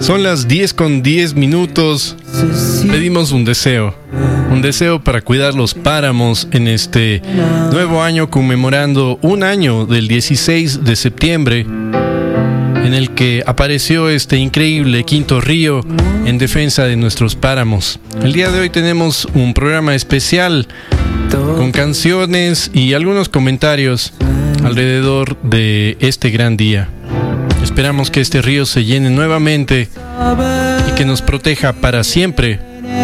Son las 10:10. Pedimos un deseo para cuidar los páramos en este nuevo año, conmemorando un año del 16 de septiembre, en el que apareció este increíble quinto río en defensa de nuestros páramos. El día de hoy tenemos un programa especial con canciones y algunos comentarios alrededor de este gran día. Esperamos que este río se llene nuevamente y que nos proteja para siempre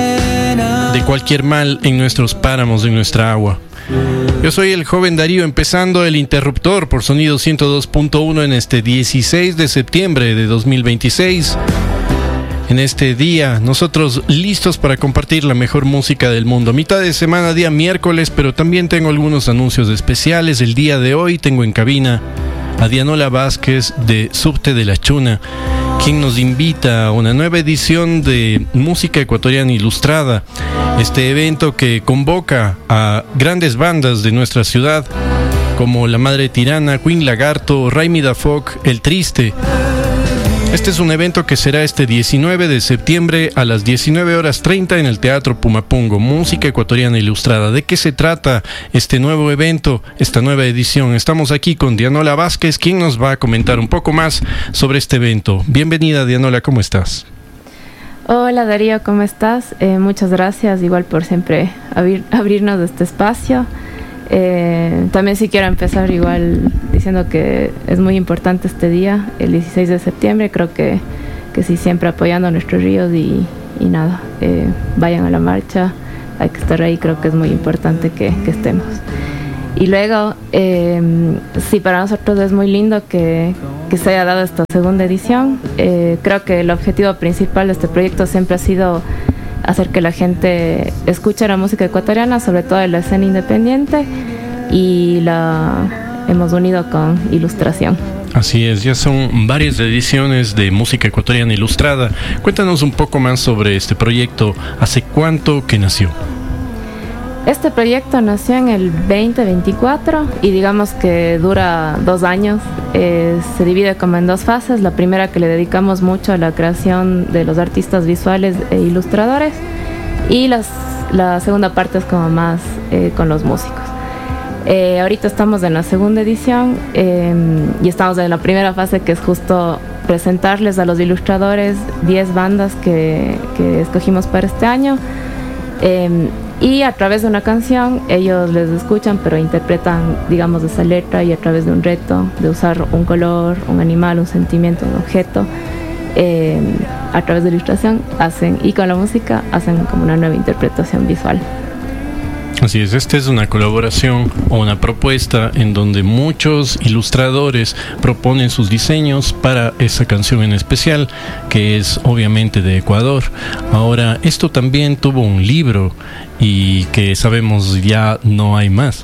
de cualquier mal en nuestros páramos, en nuestra agua. Yo soy el joven Darío, empezando el interruptor por Sonido 102.1 en este 16 de septiembre de 2026. En este día, nosotros listos para compartir la mejor música del mundo. Mitad de semana, día miércoles, pero también tengo algunos anuncios especiales. El día de hoy tengo en cabina a Dianola Vázquez de Subte de la Chuna, quien nos invita a una nueva edición de Música Ecuatoriana Ilustrada, este evento que convoca a grandes bandas de nuestra ciudad, como La Madre Tirana, Queen Lagarto, Raimi Da Foc, El Triste. Este es un evento que será este 19 de septiembre a las 19:30 en el Teatro Pumapungo, Música Ecuatoriana Ilustrada. ¿De qué se trata este nuevo evento, esta nueva edición? Estamos aquí con Dianola Vázquez, quien nos va a comentar un poco más sobre este evento. Bienvenida, Dianola, ¿cómo estás? Hola Darío, ¿cómo estás? Muchas gracias igual por siempre abrirnos este espacio. También sí quiero empezar igual diciendo que es muy importante este día, el 16 de septiembre. Creo que sí, siempre apoyando a nuestros ríos y nada, vayan a la marcha, hay que estar ahí. Creo que es muy importante que estemos. Y luego, sí, para nosotros es muy lindo que se haya dado esta segunda edición. Creo que el objetivo principal de este proyecto siempre ha sido hacer que la gente escuche la música ecuatoriana, sobre todo en la escena independiente, y la hemos unido con ilustración. Así es, ya son varias ediciones de Música Ecuatoriana Ilustrada. Cuéntanos un poco más sobre este proyecto. ¿Hace cuánto que nació? Este proyecto nació en el 2024 y digamos que dura 2 años. Se divide como en 2 fases. La primera, que le dedicamos mucho a la creación de los artistas visuales e ilustradores, y la segunda parte es como más con los músicos. Ahorita estamos en la segunda edición y estamos en la primera fase, que es justo presentarles a los ilustradores 10 bandas que escogimos para este año. Y a través de una canción ellos les escuchan, pero interpretan, digamos, esa letra, y a través de un reto de usar un color, un animal, un sentimiento, un objeto, a través de la ilustración hacen, y con la música hacen como una nueva interpretación visual. Así es, esta es una colaboración o una propuesta en donde muchos ilustradores proponen sus diseños para esa canción en especial, que es obviamente de Ecuador. Ahora, esto también tuvo un libro y que sabemos ya no hay más.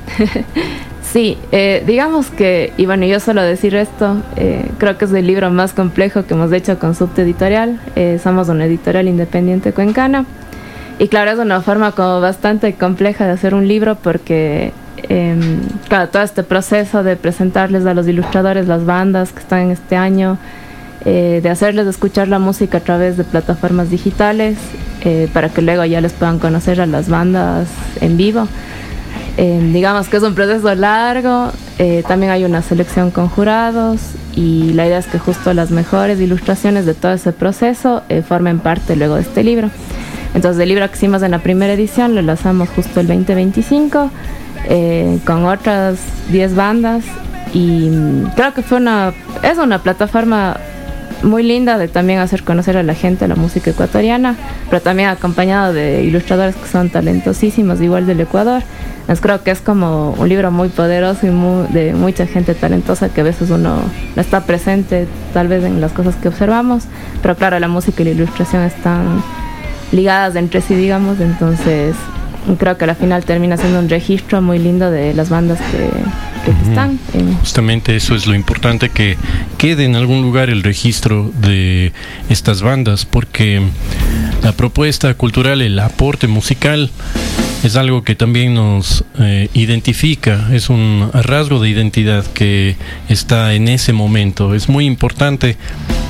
Sí, digamos que, y bueno, yo suelo decir esto, creo que es el libro más complejo que hemos hecho con Subte Editorial. Somos una editorial independiente cuencana. Y claro, es una forma como bastante compleja de hacer un libro, porque claro, todo este proceso de presentarles a los ilustradores las bandas que están en este año, de hacerles escuchar la música a través de plataformas digitales, para que luego ya les puedan conocer a las bandas en vivo. Digamos que es un proceso largo. También hay una selección con jurados, y la idea es que justo las mejores ilustraciones de todo ese proceso formen parte luego de este libro. Entonces, el libro que hicimos en la primera edición lo lanzamos justo el 2025 con otras 10 bandas, y creo que es una plataforma muy linda de también hacer conocer a la gente la música ecuatoriana, pero también acompañado de ilustradores que son talentosísimos, igual del Ecuador. Entonces, creo que es como un libro muy poderoso y de mucha gente talentosa, que a veces uno no está presente tal vez en las cosas que observamos, pero claro, la música y la ilustración están ligadas entre sí, digamos. Entonces creo que al final termina siendo un registro muy lindo de las bandas que están. Justamente eso es lo importante, que quede en algún lugar el registro de estas bandas, porque la propuesta cultural, el aporte musical, es algo que también nos identifica, es un rasgo de identidad que está en ese momento. Es muy importante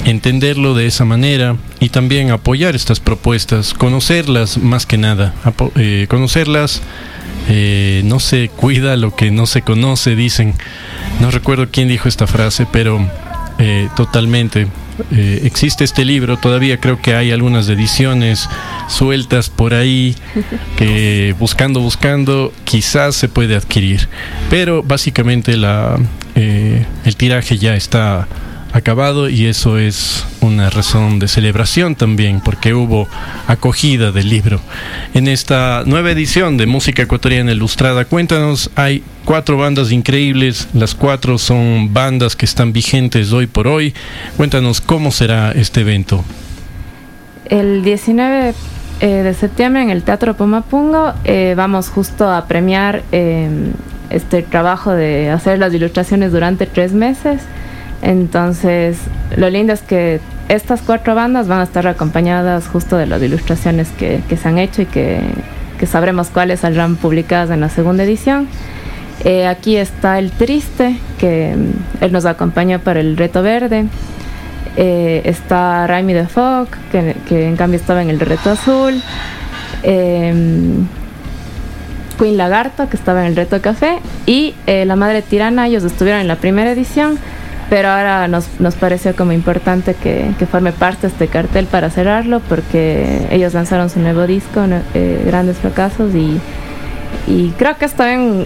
entenderlo de esa manera y también apoyar estas propuestas, conocerlas más que nada, conocerlas. No se cuida lo que no se conoce, dicen. No recuerdo quién dijo esta frase, pero totalmente. Existe este libro, todavía creo que hay algunas ediciones sueltas por ahí que buscando quizás se puede adquirir, pero básicamente el tiraje ya está acabado y eso es una razón de celebración también, porque hubo acogida del libro. En esta nueva edición de Música Ecuatoriana Ilustrada, cuéntanos, hay 4 bandas increíbles, las 4 son bandas que están vigentes hoy por hoy. Cuéntanos cómo será este evento. El 19 de septiembre en el Teatro Pumapungo vamos justo a premiar este trabajo de hacer las ilustraciones durante 3 meses. Entonces, lo lindo es que estas 4 bandas van a estar acompañadas justo de las ilustraciones que se han hecho y que sabremos cuáles saldrán publicadas en la segunda edición. Aquí está El Triste, que él nos acompañó para el Reto Verde. Está Raimi de Fog, que en cambio estaba en el Reto Azul. Queen Lagarto, que estaba en el Reto Café. Y La Madre Tirana, ellos estuvieron en la primera edición, pero ahora nos pareció como importante que forme parte de este cartel para cerrarlo, porque ellos lanzaron su nuevo disco, Grandes Fracasos, y creo que está bien.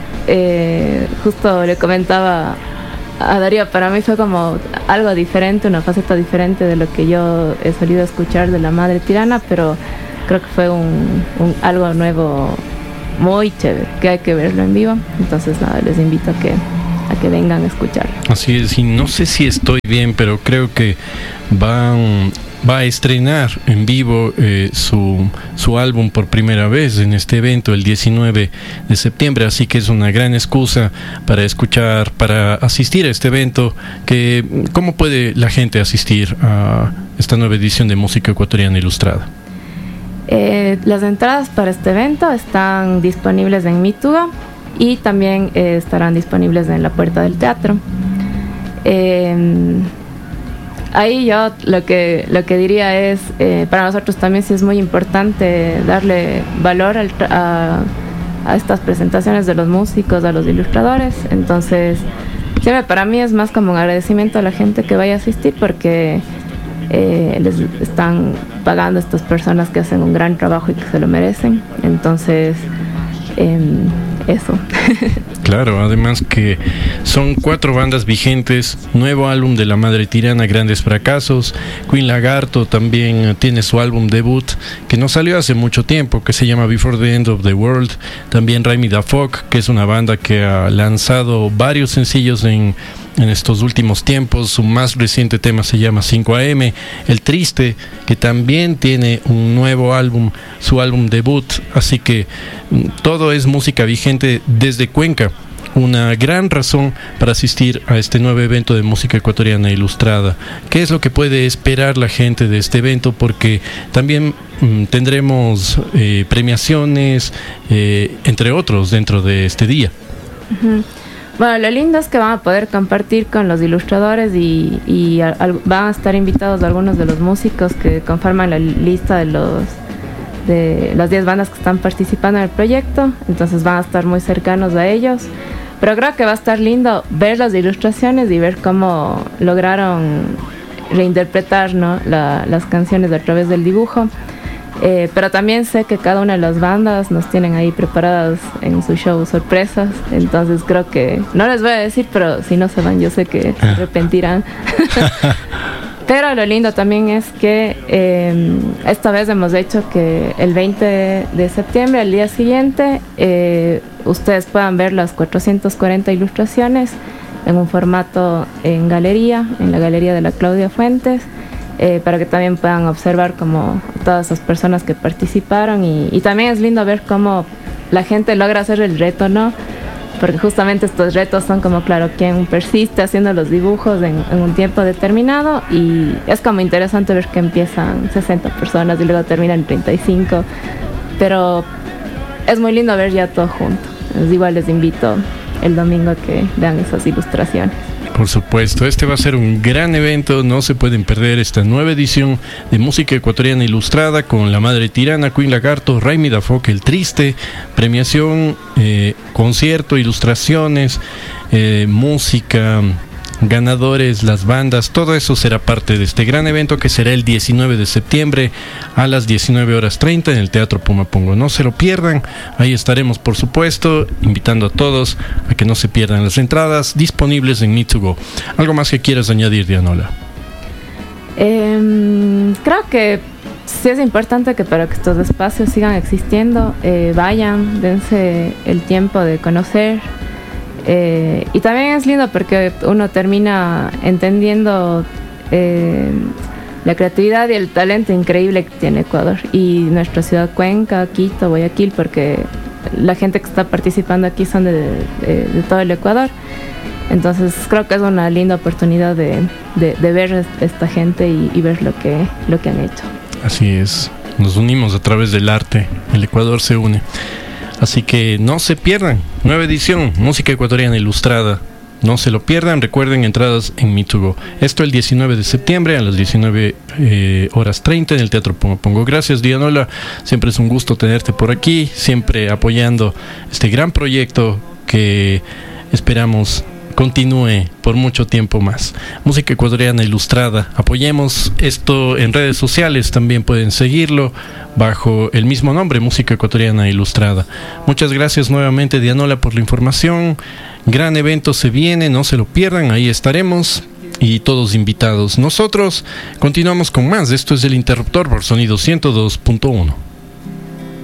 Justo le comentaba a Darío, para mí fue como algo diferente, una faceta diferente de lo que yo he solido escuchar de La Madre Tirana, pero creo que fue algo nuevo, muy chévere, que hay que verlo en vivo. Entonces nada, les invito a que vengan a escucharlo. Así es, y no sé si estoy bien, pero creo que va a estrenar en vivo su álbum por primera vez en este evento el 19 de septiembre, así que es una gran excusa para escuchar, para asistir a este evento. ¿Cómo puede la gente asistir a esta nueva edición de Música Ecuatoriana Ilustrada? Las entradas para este evento están disponibles en Mituga y también estarán disponibles en la puerta del teatro. Ahí yo lo que diría es, para nosotros también sí es muy importante darle valor a estas presentaciones de los músicos, a los ilustradores. Entonces, siempre para mí es más como un agradecimiento a la gente que vaya a asistir, porque les están pagando a estas personas que hacen un gran trabajo y que se lo merecen. Entonces, eso. Claro, además que son 4 bandas vigentes, nuevo álbum de La Madre Tirana, Grandes Fracasos. Queen Lagarto también tiene su álbum debut, que no salió hace mucho tiempo, que se llama Before the End of the World. También Raimi da Fog, que es una banda que ha lanzado varios sencillos en estos últimos tiempos. Su más reciente tema se llama 5am. El Triste, que también tiene un nuevo álbum, su álbum debut. Así que todo es música vigente desde Cuenca. Una gran razón para asistir a este nuevo evento de Música Ecuatoriana Ilustrada. ¿Qué es lo que puede esperar la gente de este evento? Porque también tendremos premiaciones, entre otros, dentro de este día. Uh-huh. Bueno, lo lindo es que van a poder compartir con los ilustradores y van a estar invitados algunos de los músicos que conforman la lista de las 10 bandas que están participando en el proyecto. Entonces van a estar muy cercanos a ellos. Pero creo que va a estar lindo ver las ilustraciones y ver cómo lograron reinterpretar, ¿no?, las canciones a través del dibujo. Pero también sé que cada una de las bandas nos tienen ahí preparadas en su show sorpresas. Entonces creo que, no les voy a decir, pero si no se van, yo sé que se arrepentirán. Pero lo lindo también es que esta vez hemos hecho que el 20 de septiembre, el día siguiente, ustedes puedan ver las 440 ilustraciones en un formato en la galería de la Claudia Fuentes, para que también puedan observar como todas esas personas que participaron, y también es lindo ver cómo la gente logra hacer el reto, ¿no? Porque justamente estos retos son como, claro, quien persiste haciendo los dibujos en un tiempo determinado, y es como interesante ver que empiezan 60 personas y luego terminan 35, pero es muy lindo ver ya todo junto. Igual les invito el domingo a que vean esas ilustraciones. Por supuesto, este va a ser un gran evento, no se pueden perder esta nueva edición de Música Ecuatoriana Ilustrada con La Madre Tirana, Queen Lagarto, Raimi Dafoque, El Triste, premiación, concierto, ilustraciones, música, ganadores, las bandas, todo eso será parte de este gran evento que será el 19 de septiembre a las 19:30 en el Teatro Pumapungo. No se lo pierdan, ahí estaremos por supuesto, invitando a todos a que no se pierdan las entradas disponibles en Me2Go. ¿Algo más que quieras añadir, Dianola? Creo que sí es importante que para que estos espacios sigan existiendo, vayan, dense el tiempo de conocer. Y también es lindo porque uno termina entendiendo la creatividad y el talento increíble que tiene Ecuador y nuestra ciudad Cuenca, Quito, Guayaquil, porque la gente que está participando aquí son de todo el Ecuador. Entonces creo que es una linda oportunidad de ver esta gente y ver lo que han hecho. Así es, nos unimos a través del arte, el Ecuador se une. Así que no se pierdan, nueva edición, Música Ecuatoriana Ilustrada. No se lo pierdan, recuerden entradas en Me2Go. Esto el 19 de septiembre a las 19:30 en el Teatro Pumapungo. Gracias, Dianola, siempre es un gusto tenerte por aquí, siempre apoyando este gran proyecto que esperamos continúe por mucho tiempo más. Música Ecuatoriana Ilustrada. Apoyemos esto en redes sociales, también pueden seguirlo bajo el mismo nombre, Música Ecuatoriana Ilustrada. Muchas gracias nuevamente, Dianola, por la información. Gran evento se viene, no se lo pierdan, ahí estaremos y todos invitados. Nosotros continuamos con más. Esto es El Interruptor por Sonido 102.1.